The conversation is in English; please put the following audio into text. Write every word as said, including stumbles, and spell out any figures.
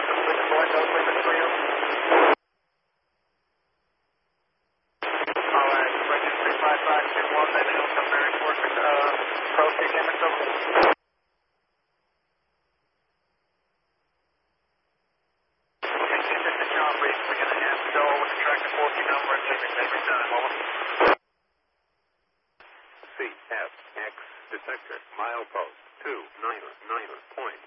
C F X detector, milepost two niner niner point